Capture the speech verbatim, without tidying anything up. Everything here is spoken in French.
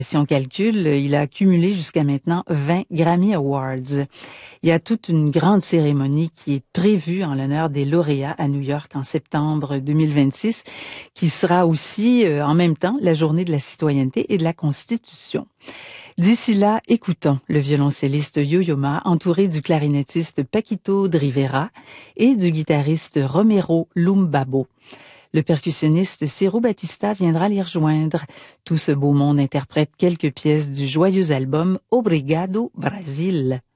Si on calcule, il a accumulé jusqu'à maintenant vingt Grammy Awards. Il y a toute une grande cérémonie qui est prévue en l'honneur des lauréats à New York en septembre deux mille vingt-six, qui sera aussi euh, en même temps la journée de la citoyenneté et de la Constitution. D'ici là, écoutons le violoncelliste Yo-Yo Ma, entouré du clarinettiste Paquito de Rivera et du guitariste Romero Lumbabo. Le percussionniste Ciro Batista viendra les rejoindre. Tout ce beau monde interprète quelques pièces du joyeux album Obrigado Brasil.